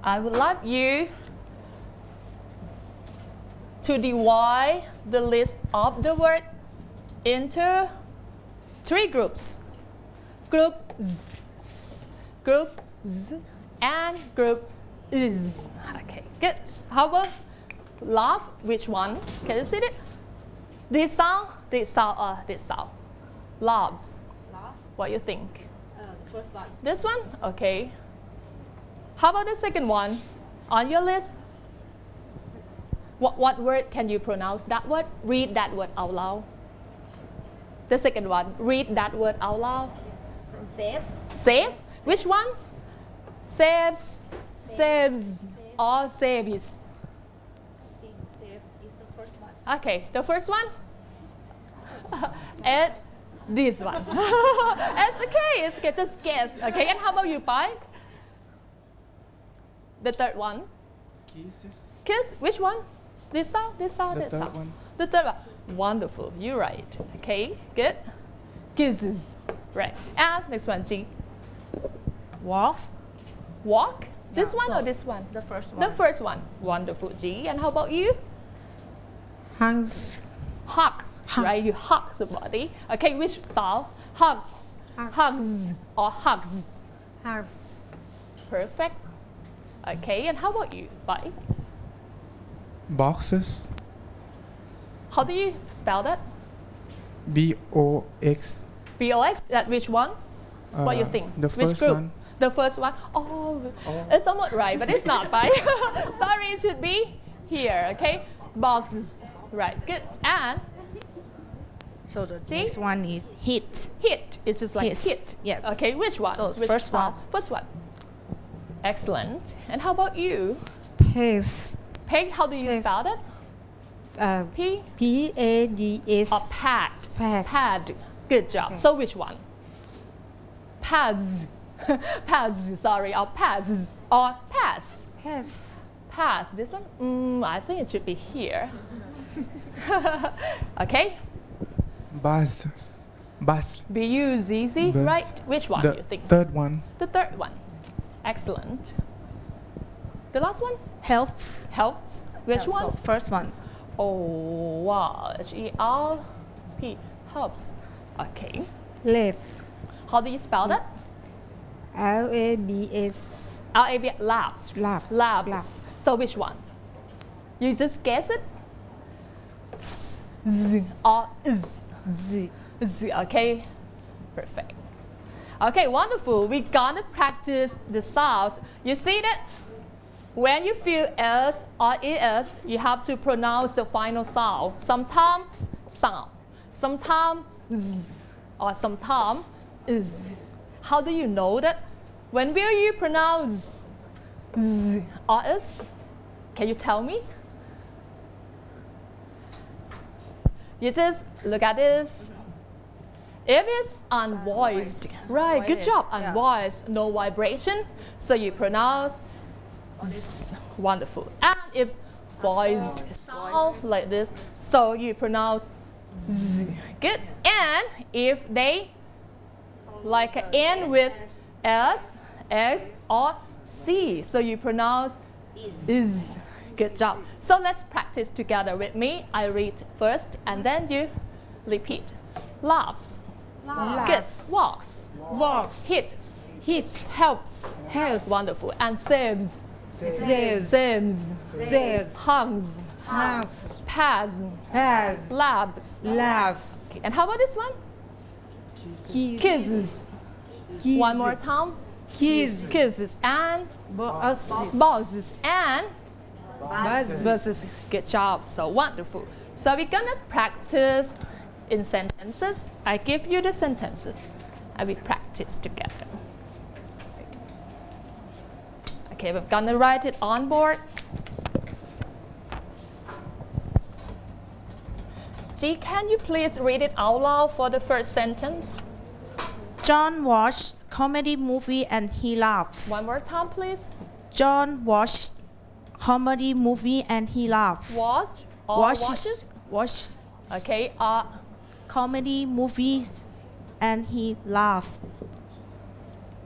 I would like you to divide the list of the word into 3 groups. Group Z, group Z, and group Is. Okay, good. How about laugh? Which one? Can you see it? This sound, or this sound? Laughs. Laugh. What do you think? The first one. This one? Okay. How about the second one? On your list? What word can you pronounce that word? Read that word out loud. The second one, read that word out loud. Save. Save? Which one? Saves. Saves. Or saves. I think save is the first one. Okay, the first one? And this one. It's okay, just guess. Okay, and how about you, Pai? The third one? Kisses. Kiss? Which one? This sound, this sound, The this third sound. one. The third one. Wonderful, you're right. Okay, good. Kisses. Right. And next one, G. Walks. Walk? This Yeah, one so or this one? The first one. The first one. Wonderful, G. And how about you? Hands. Hugs, Hugs. right? You hug somebody. Okay, which sound? Hugs. Hugs. Hugs or hugs. Hands. Perfect. Okay, and how about you, Pai? Boxes. How do you spell that? BOX. BOX? That which one? What do you think? The Which first group? one. The first one? Oh, it's almost right, but it's not, right? Sorry, it should be here, okay? Boxes. Right, good. And So the See? next one is hit. hit. It's just like Hit. hit. Yes. Okay, which one? So Which first sound? one. First one. Excellent. And how about you? Pace. Peg, how do you Pace. spell that? P? PADS. Or pad. Pass. Pad. Good job. Okay. So which one? Pass. Pass, sorry. Or pass. Or pass. Pass. Pass. This one? I think it should be here. Okay. Buses. Bus. B-U-Z-Z, Bus. right? Which one do you The think? third one. The third one. Excellent. The last one? Helps. Helps. Which Yeah, one? So first one. Oh, wow. H-E-L-P. Helps. Okay. Left. How do you spell that? LABS. L-A-B, labs. Lab. Labs. Lab. So which one? You just guess it? Z or is. Z. Z, okay? Perfect. Okay, wonderful. We're gonna practice the sounds. You see that? When you feel S or ES, you have to pronounce the final sound. Sometimes sound, sometimes Z, or sometimes is. How do you know that? When will you pronounce Z or is? Can you tell me? You just look at this. If it's unvoiced, right, good job, yeah. unvoiced, no vibration, so you pronounce Z. Wonderful. And if voiced sound like this, so you pronounce Z. Good. And if they like end with S, X, or C, so you pronounce is. Good job. So let's practice together with me. I read first and then you repeat. Laughs. Good. Walks. Walks. Hits. Hit. Helps. Helps. Wonderful. And saves. Saves. Saves. Saves. Hugs. Has. Pass. Has. Labs. Laughs. Okay. And how about this one? Kisses. One more time. Kiss. Kisses. And Bosses. bosses. And Buzzes. versus good job. So wonderful. So we're gonna practice in sentences. I give you the sentences and we practice together. Okay, we're gonna write it on board. G, can you please read it out loud for the first sentence? John watched comedy movie and he laughs. One more time, please. John watched comedy movie and he laughs. Watch or watches. Watches Okay, comedy movies and he laughs.